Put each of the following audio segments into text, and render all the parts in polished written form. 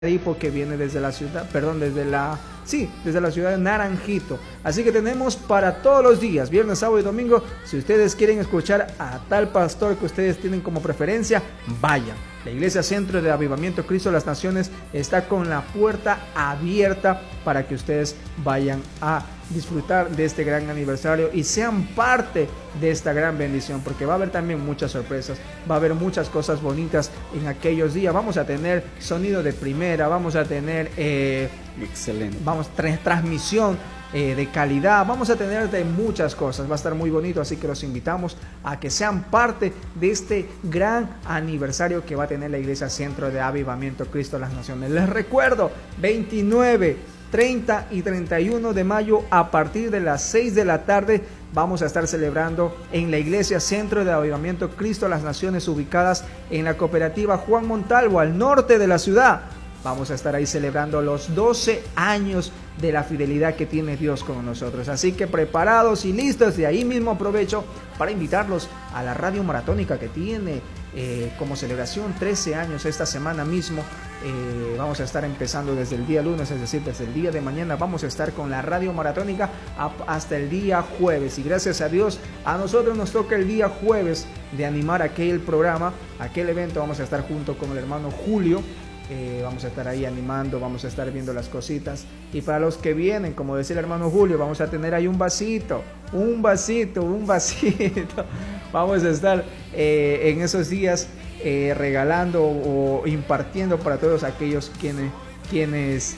que viene desde la ciudad, perdón, desde la ciudad de Naranjito. Así que tenemos para todos los días, viernes, sábado y domingo. Si ustedes quieren escuchar a tal pastor que ustedes tienen como preferencia, vayan. La Iglesia Centro de Avivamiento Cristo de las Naciones está con la puerta abierta para que ustedes vayan a disfrutar de este gran aniversario y sean parte de esta gran bendición, porque va a haber también muchas sorpresas, va a haber muchas cosas bonitas en aquellos días. Vamos a tener sonido de primera, vamos a tener excelente, transmisión de calidad, vamos a tener de muchas cosas, va a estar muy bonito, así que los invitamos a que sean parte de este gran aniversario que va a tener la Iglesia Centro de Avivamiento Cristo de las Naciones. Les recuerdo, 29, 30 y 31 de mayo a partir de las 6 de la tarde vamos a estar celebrando en la Iglesia Centro de Avivamiento Cristo de las Naciones, ubicadas en la cooperativa Juan Montalvo, al norte de la ciudad. Vamos a estar ahí celebrando los 12 años de la fidelidad que tiene Dios con nosotros. Así que preparados y listos, de ahí mismo aprovecho para invitarlos a la radio maratónica que tiene como celebración 13 años esta semana mismo. Vamos a estar empezando desde el día lunes, es decir, desde el día de mañana vamos a estar con la radio maratónica hasta el día jueves. Y gracias a Dios, a nosotros nos toca el día jueves de animar aquel programa, aquel evento. Vamos a estar junto con el hermano Julio. Vamos a estar ahí animando, vamos a estar viendo las cositas. Y para los que vienen, como decía el hermano Julio, vamos a tener ahí un vasito. Vamos a estar en esos días regalando o impartiendo para todos aquellos quienes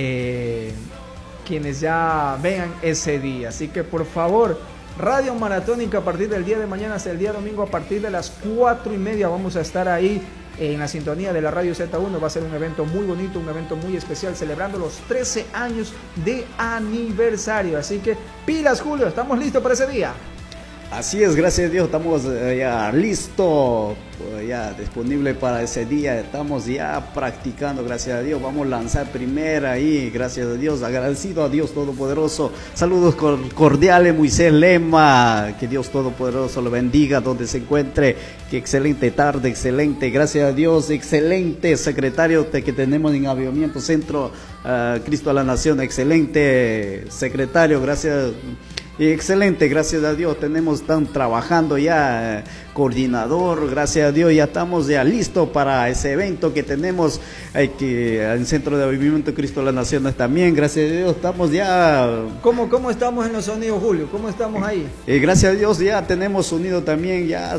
ya vean ese día. Así que por favor, radio maratónica a partir del día de mañana hasta el día domingo a partir de las 4:30 vamos a estar ahí en la sintonía de la radio Z1. Va a ser un evento muy bonito, un evento muy especial, celebrando los 13 años de aniversario. Así que pilas, Julio, estamos listos para ese día. Así es, gracias a Dios, estamos ya listos, ya disponible para ese día, estamos ya practicando, gracias a Dios, vamos a lanzar primera ahí, gracias a Dios, agradecido a Dios Todopoderoso. Saludos cordiales, Moisés Lema, que Dios Todopoderoso lo bendiga donde se encuentre. Qué excelente tarde, excelente, gracias a Dios, excelente secretario que tenemos en Avivamiento Centro Cristo a la Nación, excelente secretario, gracias. Excelente, gracias a Dios, están trabajando ya, coordinador, gracias a Dios, ya estamos ya listos para ese evento que tenemos en Centro de Avivamiento Cristo de las Naciones también, gracias a Dios, estamos ya... ¿Cómo estamos en los sonidos, Julio? ¿Cómo estamos ahí? Gracias a Dios ya tenemos sonido también, ya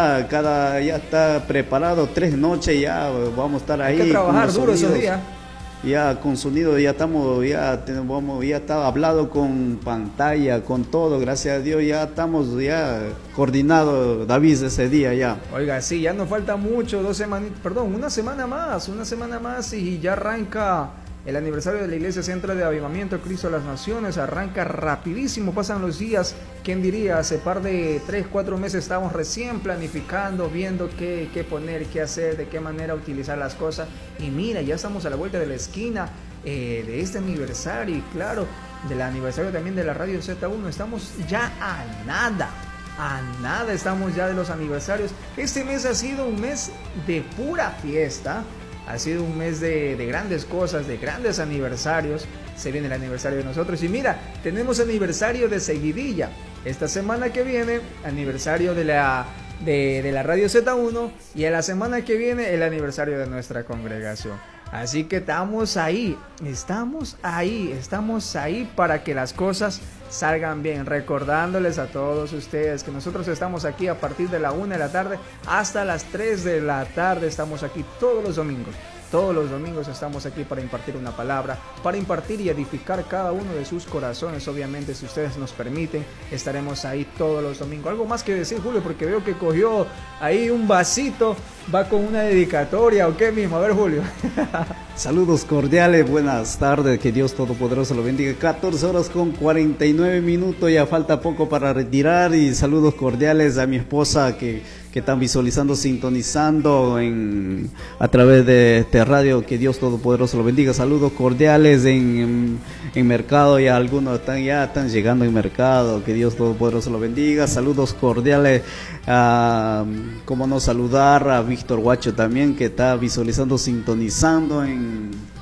está preparado, 3 noches ya vamos a estar ahí. Hay que trabajar duro esos días. Ya con sonido, ya está hablado con pantalla, con todo, gracias a Dios, ya estamos ya coordinados, David, ese día ya. Oiga, sí, ya nos falta mucho, una semana más y ya arranca el aniversario de la Iglesia Centro de Avivamiento Cristo de las Naciones. Arranca rapidísimo, pasan los días. ¿Quién diría? Hace par de 3-4 meses estábamos recién planificando, viendo qué poner, qué hacer, de qué manera utilizar las cosas. Y mira, ya estamos a la vuelta de la esquina de este aniversario. Y claro, del aniversario también de la Radio Z1. Estamos ya a nada estamos ya de los aniversarios. Este mes ha sido un mes de pura fiesta. Ha sido un mes de grandes cosas, de grandes aniversarios. Se viene el aniversario de nosotros. Y mira, tenemos aniversario de seguidilla. Esta semana que viene, aniversario de la Radio Z1. Y en la semana que viene, el aniversario de nuestra congregación. Así que estamos ahí para que las cosas salgan bien. Recordándoles a todos ustedes que nosotros estamos aquí a partir de la 1 de la tarde hasta las 3 de la tarde. Estamos aquí todos los domingos. Todos los domingos estamos aquí para impartir una palabra, para impartir y edificar cada uno de sus corazones. Obviamente, si ustedes nos permiten, estaremos ahí todos los domingos. ¿Algo más que decir, Julio? Porque veo que cogió ahí un vasito, va con una dedicatoria, ¿o qué mismo? A ver, Julio. Saludos cordiales, buenas tardes, que Dios Todopoderoso lo bendiga. 14:49, ya falta poco para retirar. Y saludos cordiales a mi esposa que están visualizando, sintonizando a través de este radio, que Dios Todopoderoso lo bendiga. Saludos cordiales en mercado, ya algunos están llegando en mercado, que Dios Todopoderoso lo bendiga. Saludos cordiales, cómo no saludar a Víctor Guacho también, que está visualizando, sintonizando en